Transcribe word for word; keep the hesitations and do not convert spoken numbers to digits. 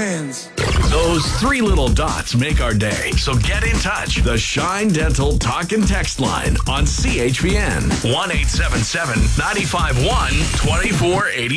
hands. Those three little dots make our day. So get in touch. The Shine Dental Talk and Text line on C H P N. one eight seven seven, nine five one, two four eight